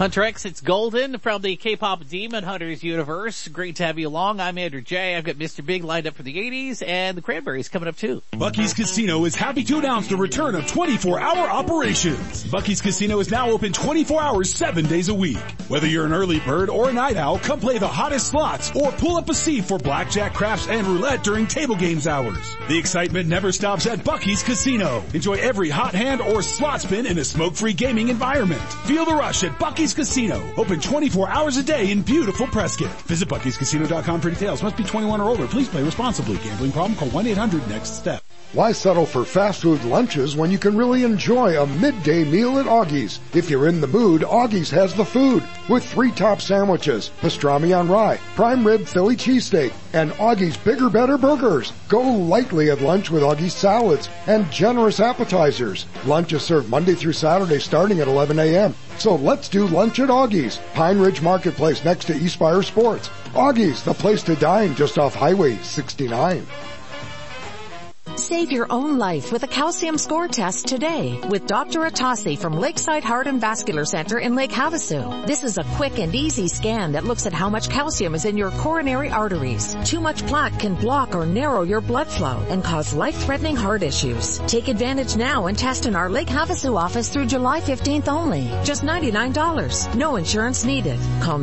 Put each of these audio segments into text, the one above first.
Hunter X, it's Golden from the K-pop Demon Hunters universe. Great to have you along. I'm Andrew J. I've got Mr. Big lined up for the 80s, and the Cranberries coming up too. Buc-ee's Casino is happy to announce the return of 24-hour operations. Buc-ee's Casino is now open 24 hours, 7 days a week. Whether you're an early bird or a night owl, come play the hottest slots or pull up a seat for blackjack, craps, and roulette during table games hours. The excitement never stops at Buc-ee's Casino. Enjoy every hot hand or slot spin in a smoke-free gaming environment. Feel the rush at Buc-ee's Casino. Open 24 hours a day in beautiful Prescott. Visit Buc-ee'sCasino.com for details. Must be 21 or older. Please play responsibly. Gambling problem? Call 1-800-NEXT-STEP. Why settle for fast food lunches when you can really enjoy a midday meal at Augie's? If you're in the mood, Augie's has the food with 3 top sandwiches, pastrami on rye, prime rib Philly cheesesteak, and Augie's Bigger Better burgers. Go lightly at lunch with Augie's salads and generous appetizers. Lunch is served Monday through Saturday starting at 11 a.m. So let's do lunch at Augie's, Pine Ridge Marketplace next to Eastspire Sports. Augie's, the place to dine just off Highway 69. Save your own life with a calcium score test today with Dr. Atassi from Lakeside Heart and Vascular Center in Lake Havasu. This is a quick and easy scan that looks at how much calcium is in your coronary arteries. Too much plaque can block or narrow your blood flow and cause life-threatening heart issues. Take advantage now and test in our Lake Havasu office through July 15th only. Just $99. No insurance needed. Call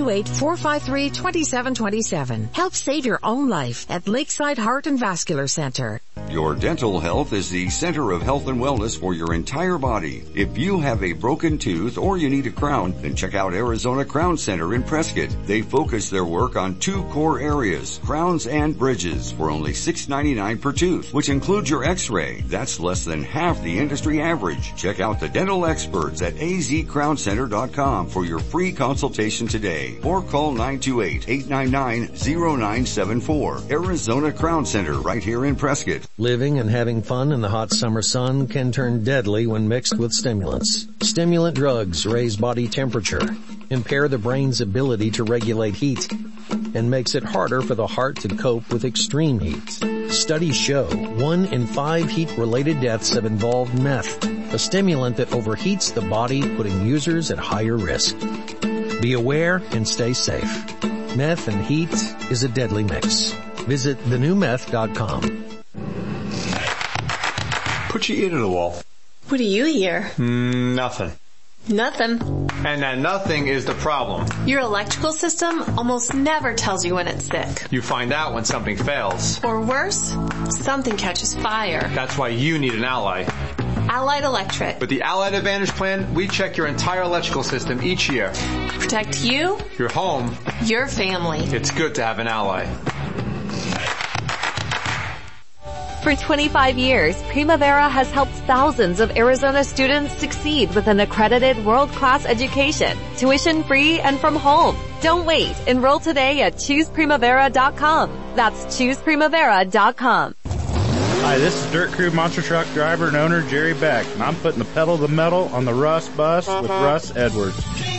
928-453-2727. Help save your own life at Lakeside Heart and Vascular Center. Your dental health is the center of health and wellness for your entire body. If you have a broken tooth or you need a crown, then check out Arizona Crown Center in Prescott. They focus their work on 2 core areas, crowns and bridges, for only $6.99 per tooth, which includes your x-ray. That's less than half the industry average. Check out the dental experts at azcrowncenter.com for your free consultation today, or call 928-899-0974. Arizona Crown Center right here in Prescott. Living and having fun in the hot summer sun can turn deadly when mixed with stimulants. Stimulant drugs raise body temperature, impair the brain's ability to regulate heat, and makes it harder for the heart to cope with extreme heat. Studies show 1 in 5 heat-related deaths have involved meth, a stimulant that overheats the body, putting users at higher risk. Be aware and stay safe. Meth and heat is a deadly mix. Visit thenewmeth.com. Put your ear to the wall. What do you hear? Nothing. Nothing. And that nothing is the problem. Your electrical system almost never tells you when it's sick. You find out when something fails. Or worse, something catches fire. That's why you need an Ally. Allied Electric. With the Allied Advantage plan, we check your entire electrical system each year. Protect you, your home, your family. It's good to have an ally. For 25 years, Primavera has helped thousands of Arizona students succeed with an accredited world-class education, tuition-free and from home. Don't wait. Enroll today at ChoosePrimavera.com. That's ChoosePrimavera.com. Hi, this is Dirt Crew Monster Truck driver and owner Jerry Beck, and I'm putting the pedal to the metal on the Russ bus with Russ Edwards.